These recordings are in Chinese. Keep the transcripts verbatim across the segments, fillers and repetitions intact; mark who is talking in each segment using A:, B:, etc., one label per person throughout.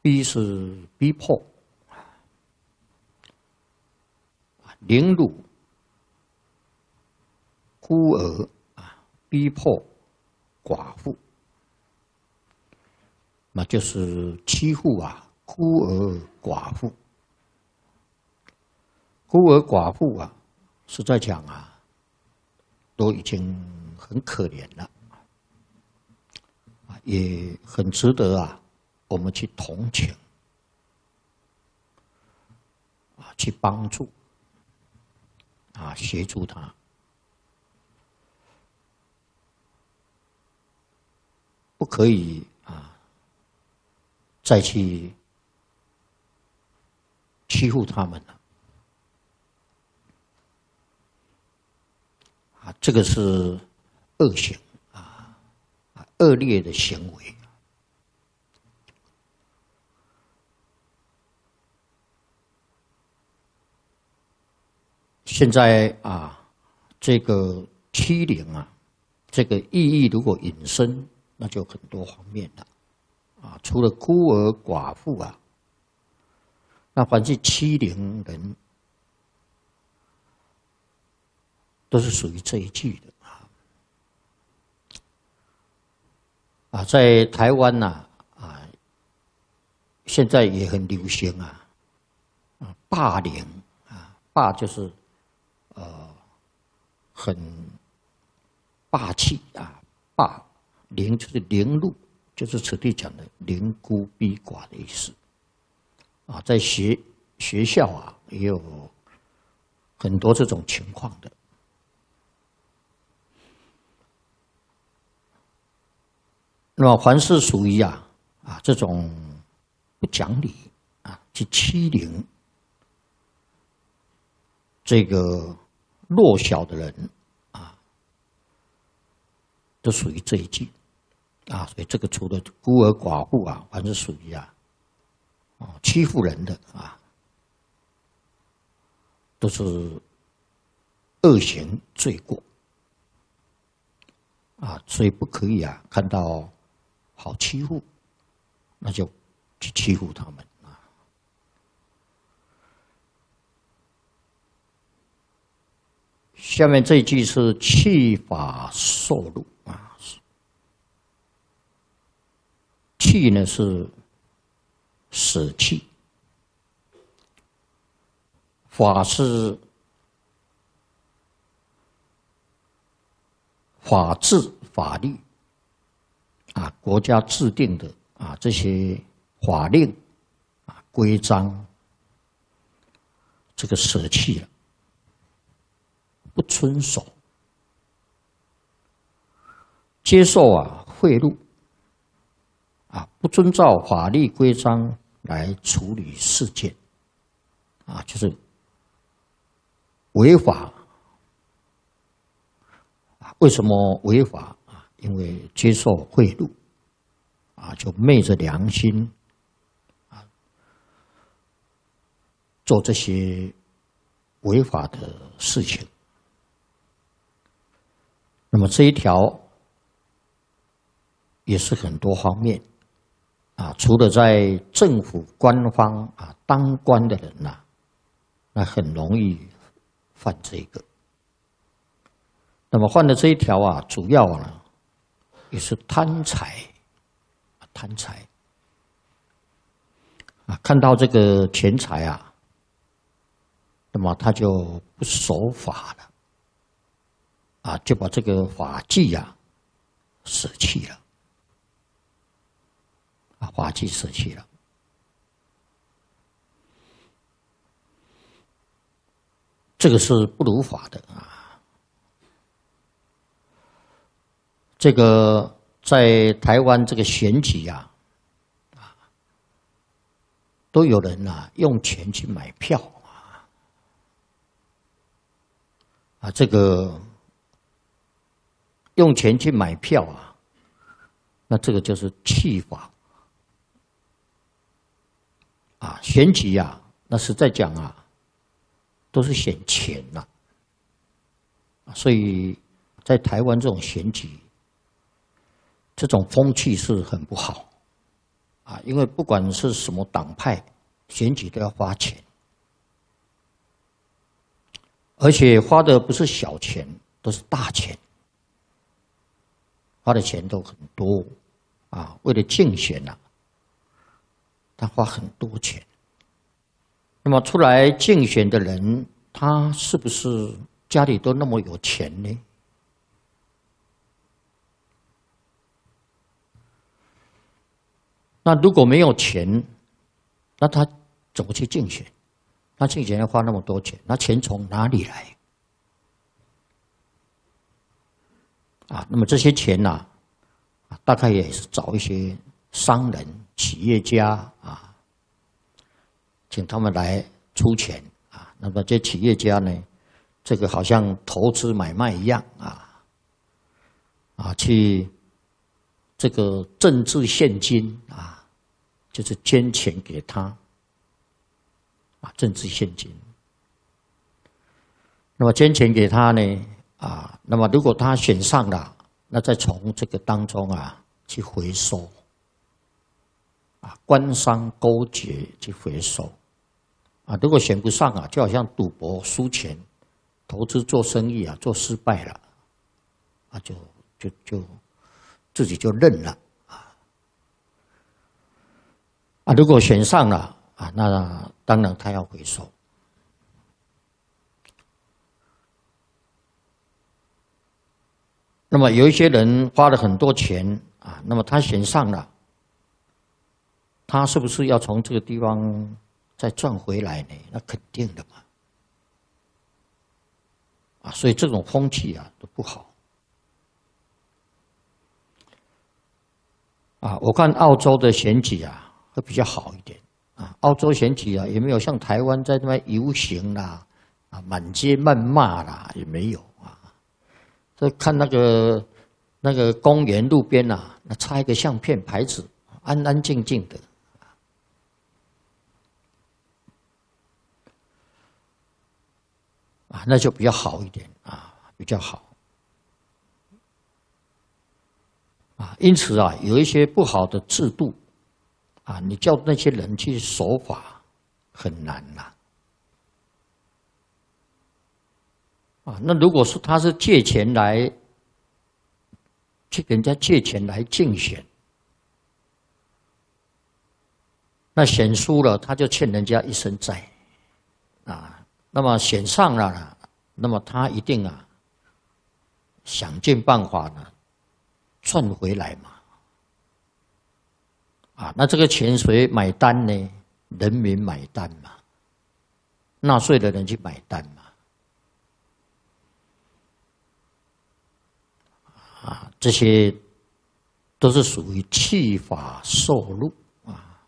A: 逼是逼迫，凌辱孤儿啊，逼迫寡妇，那就是欺负啊孤儿寡妇。孤儿寡妇啊，实在讲啊，都已经很可怜了，也很值得啊我们去同情啊，去帮助啊，协助他。不可以啊，再去欺负他们了啊！这个是恶行啊，恶劣的行为。现在啊，这个欺凌啊，这个意义如果引申，那就很多方面了啊。除了孤儿寡妇啊，那凡是欺凌人，都是属于这一句的啊。啊，在台湾呐 啊, 啊，现在也很流行啊，啊，霸凌啊，霸就是呃很霸气啊，霸凌就是凌辱，就是此地讲的凌孤逼寡的意思啊。在学学校啊，也有很多这种情况的。那么凡是属于啊啊这种不讲理啊，去欺凌这个弱小的人啊，都属于这一句啊。所以这个除了孤儿寡妇啊，凡是属于啊啊欺负人的啊，都是恶行罪过啊，所以不可以啊看到好欺负，那就去欺负他们啊。下面这一句是弃法受辱啊，弃呢是舍弃，法是法治法律啊，国家制定的啊这些法令啊规章，这个舍弃了，不遵守，接受啊贿赂啊，不遵照法律规章来处理事件啊，就是违法。为什么违法啊？因为接受贿赂啊，就昧着良心啊，做这些违法的事情。那么这一条也是很多方面啊，除了在政府官方啊当官的人呐、啊，那很容易犯这个。那么犯的这一条啊，主要呢也是贪财，贪财啊，看到这个钱财啊，那么他就不守法了，啊，就把这个法纪啊舍弃了，啊，法纪舍弃了。这个是不如法的啊。这个在台湾这个选举啊，啊，都有人啊用钱去买票啊，啊，这个用钱去买票啊，那这个就是弃法啊，选举啊，那实在讲啊，都是选钱呐、啊，所以在台湾这种选举。这种风气是很不好啊，因为不管是什么党派，选举都要花钱，而且花的不是小钱，都是大钱，花的钱都很多啊。为了竞选呐、啊，他花很多钱。那么出来竞选的人，他是不是家里都那么有钱呢？那如果没有钱，那他怎么去竞选？他竞选要花那么多钱，那钱从哪里来？啊，那么这些钱呐、啊，啊，大概也是找一些商人、企业家啊，请他们来出钱啊。那么这企业家呢，这个好像投资买卖一样啊，啊，去这个政治现金啊，就是捐钱给他啊，政治现金。那么捐钱给他呢，啊，那么如果他选上了，那再从这个当中啊去回收，啊，官商勾结去回收，啊，如果选不上啊，就好像赌博输钱，投资做生意啊做失败了，啊，就就就自己就认了啊，啊，如果选上了啊，那当然他要回收。那么有一些人花了很多钱啊，那么他选上了，他是不是要从这个地方再赚回来呢？那肯定的嘛。啊，所以这种风气啊都不好。啊，我看澳洲的选举啊会比较好一点啊，澳洲选举啊也没有像台湾在那边游行啦，啊满街谩骂啦，也没有。这看那个那个公园路边啊，那插一个相片牌子，安安静静的，啊，那就比较好一点啊，比较好。啊，因此啊，有一些不好的制度，啊，你叫那些人去守法很难呐。啊，那如果是他是借钱来去给人家借钱来竞选，那选输了他就欠人家一身债，啊，那么选上了，那么他一定啊想尽办法呢赚回来嘛，啊，那这个钱谁买单呢？人民买单嘛，纳税的人去买单嘛。啊，这些都是属于弃法受禄啊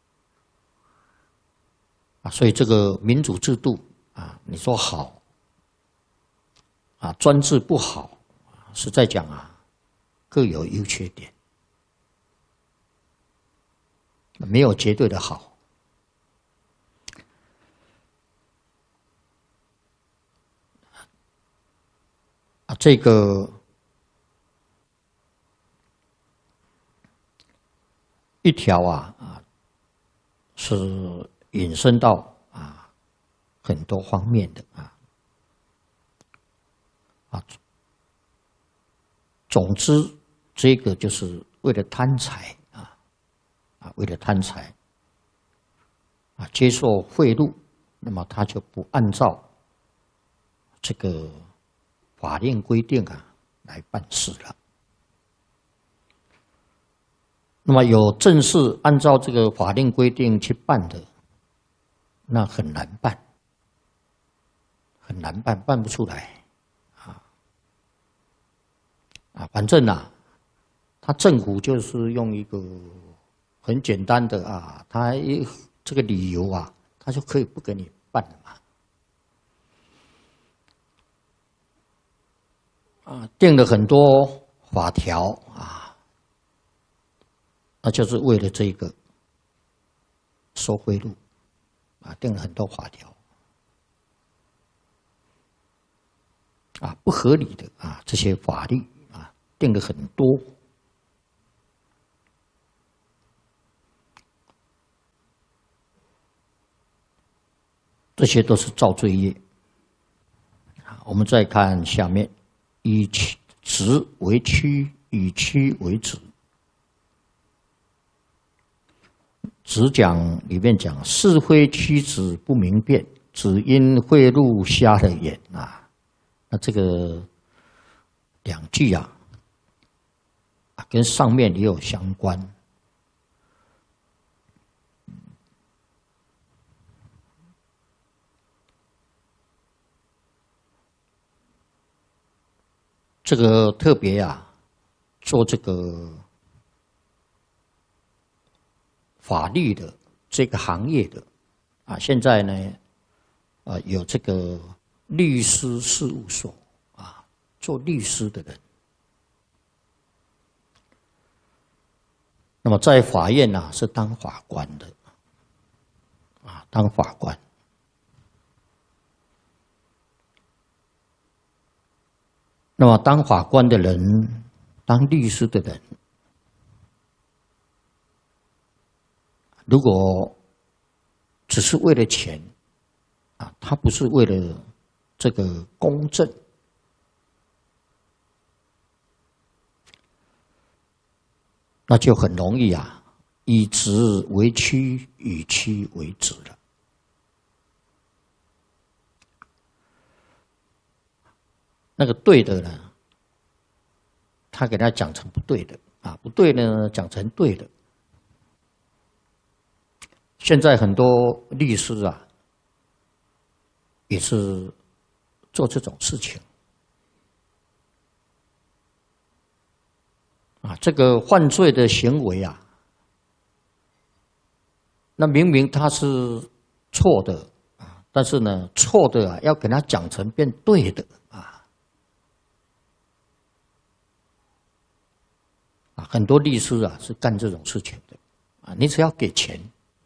A: 啊，所以这个民主制度啊，你说好啊，专制不好，实在讲啊，各有优缺点，没有绝对的好。啊，这个。一条啊啊，是引申到啊很多方面的啊啊，总之这个就是为了贪财啊啊，为了贪财啊，接受贿赂，那么他就不按照这个法令规定啊来办事了。那么有正式按照这个法令规定去办的，那很难办，很难办，办不出来，啊啊，反正啊，他政府就是用一个很简单的啊，他一这个理由啊，他就可以不给你办了嘛，啊，定了很多法条啊。那就是为了这个收贿赂啊，定了很多法条啊，不合理的啊，这些法律啊，定了很多这些都是造罪业。我们再看下面，以直为曲，以曲为直。直讲里面讲，是非曲直不明辨，只因贿赂瞎了眼啊。那这个两句啊，跟上面也有相关。这个特别啊，做这个法律的这个行业的啊，现在呢，啊有这个律师事务所啊，做律师的人，那么在法院呢、啊、是当法官的，啊当法官。那么，当法官的人，当律师的人，如果只是为了钱，啊，他不是为了这个公正，那就很容易啊，以直为曲，以曲为直了。那个对的呢，他给他讲成不对的啊，不对呢讲成对的。现在很多律师啊，也是做这种事情啊。这个犯罪的行为啊，那明明他是错的啊，但是呢，错的啊要给他讲成变对的。啊，很多律师啊是干这种事情的，啊，你只要给钱，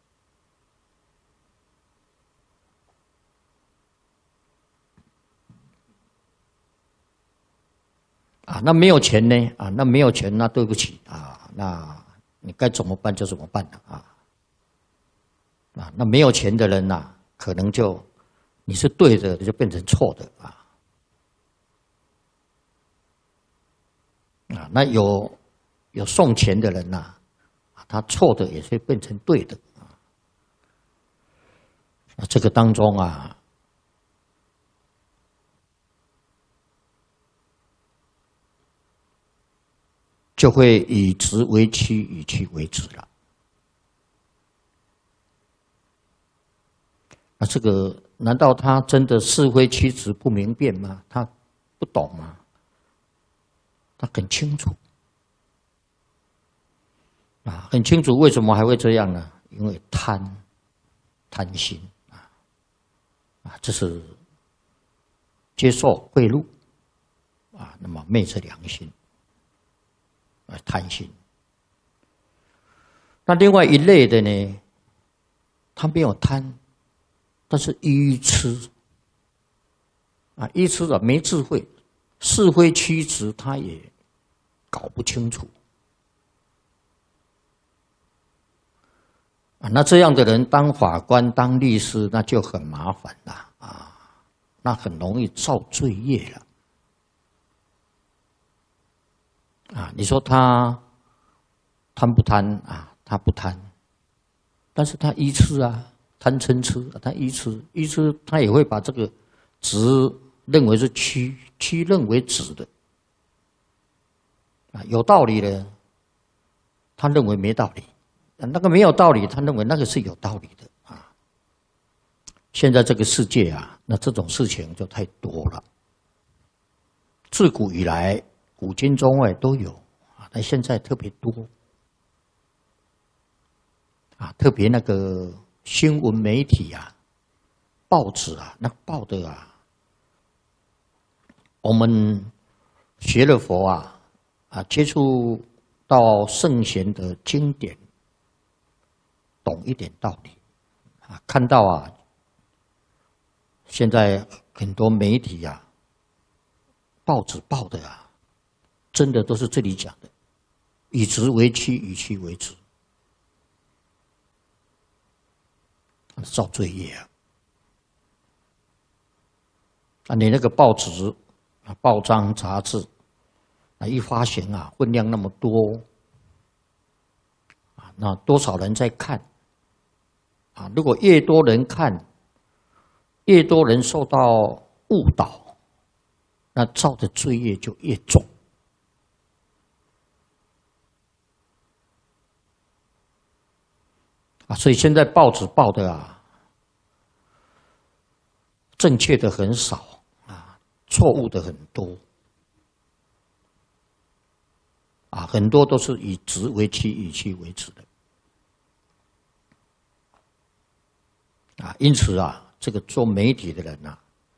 A: 啊，那没有钱呢，啊，那没有钱，那对不起啊，那你该怎么办就怎么办了啊，啊，那没有钱的人呐、啊，可能就你是对的，就变成错的啊，啊，那有。有送钱的人呐、啊，他错的也会变成对的啊。这个当中啊，就会以直为曲，以曲为直了。那这个难道他真的是非曲直不明辨吗？他不懂吗？他很清楚。啊，很清楚为什么还会这样呢？因为贪，贪心啊，啊，这是接受贿赂啊，那么昧着良心，啊，贪心。那另外一类的呢，他没有贪，但是愚痴啊，愚痴的没智慧，是非曲直他也搞不清楚。啊，那这样的人当法官、当律师，那就很麻烦了啊，那很容易造罪业了。啊，你说他贪不贪啊？他不贪，但是他愚痴啊，贪嗔痴，他愚痴，愚痴他也会把这个直认为是曲，曲认为直的。啊，有道理的，他认为没道理。那个没有道理，他认为那个是有道理的啊。现在这个世界啊，那这种事情就太多了。自古以来，古今中外都有啊，但现在特别多啊，特别那个新闻媒体啊、报纸啊，那报的啊，我们学了佛啊，啊，接触到圣贤的经典。懂一点道理啊，看到啊，现在很多媒体啊、报纸报的啊，真的都是这里讲的，以直为曲，以曲为直，造罪业啊。 啊，你那个报纸啊、报章、杂志啊，一发行啊，分量那么多啊，那多少人在看啊？如果越多人看，越多人受到误导，那造的罪业就越重。啊，所以现在报纸报的啊，正确的很少啊，错误的很多啊，很多都是以直为曲，以曲为直的啊。因此啊，这个做媒体的人呐、啊，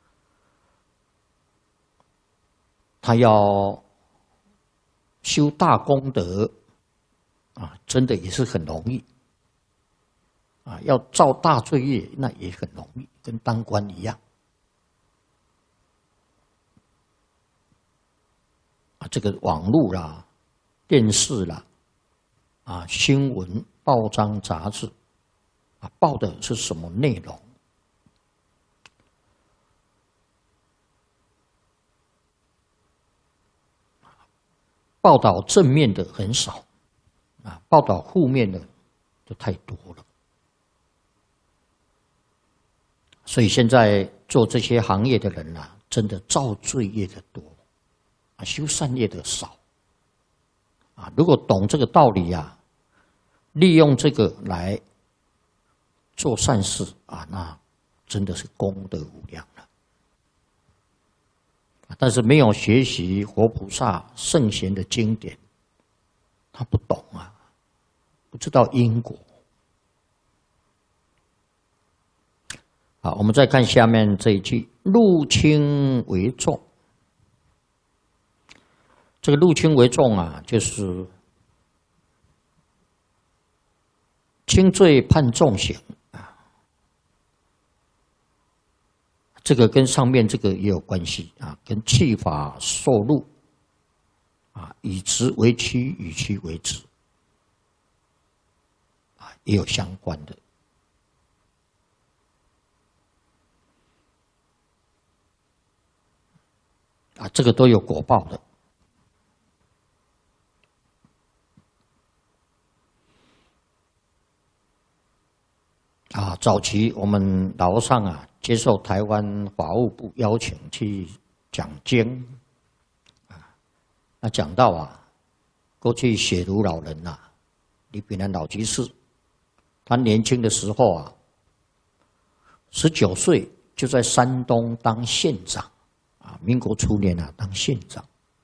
A: 他要修大功德啊，真的也是很容易。啊，要造大罪业，那也很容易，跟当官一样。啊，这个网络啦、电视啦、啊新闻、报章、杂志，啊报的是什么内容？报道正面的很少，啊，报道负面的就太多了。所以现在做这些行业的人呐、啊，真的造罪业的多，啊，修善业的少。啊，如果懂这个道理呀、啊，利用这个来做善事啊，那真的是功德无量了。但是没有学习活菩萨圣贤的经典，他不懂啊，不知道因果。好，我们再看下面这一句：入轻为重。这个入轻为重啊，就是轻罪判重刑啊。这个跟上面这个也有关系啊，跟弃法受禄啊，以直为曲，以曲为直啊，也有相关的。啊，这个都有果报的。啊，早期我们老和尚啊，接受台湾法务部邀请去讲经，啊，那讲到啊，过去雪庐老人呐、啊，李炳南老居士，他年轻的时候啊，十九岁就在山东当县长。啊，民国初年啊，当县长。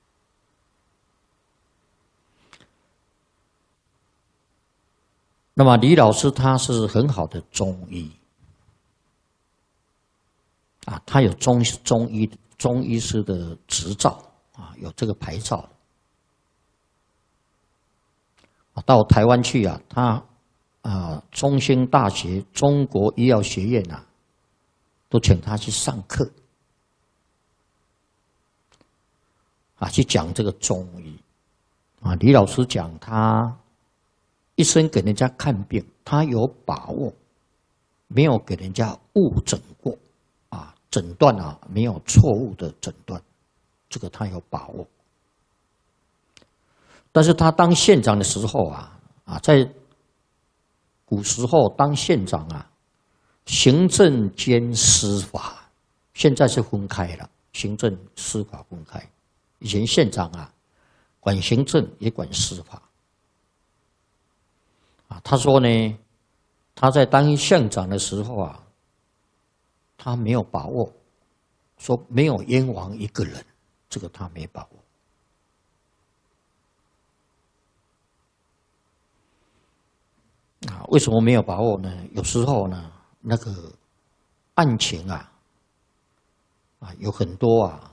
A: 那么李老师他是很好的中医，啊，他有中中医中医师的执照啊，有这个牌照。到台湾去啊，他啊，中兴大学中国医药学院啊，都请他去上课。啊，去讲这个中医，啊，李老师讲他一生给人家看病，他有把握，没有给人家误诊过，啊，诊断啊没有错误的诊断，这个他有把握。但是他当县长的时候啊，啊，在古时候当县长啊，行政兼司法，现在是分开了，行政司法分开。以前县长啊，管行政也管司法。啊，他说呢，他在当县长的时候啊，他没有把握，说没有冤枉一个人，这个他没把握。啊，为什么没有把握呢？有时候呢，那个案情啊，啊，有很多啊。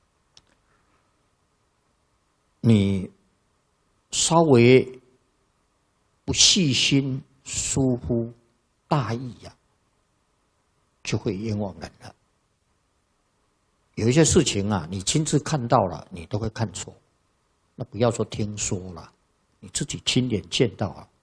A: 你稍微不细心、疏忽、大意呀、啊，就会冤枉人了。有一些事情啊，你亲自看到了，你都会看错。那不要说听说了，你自己亲眼见到了，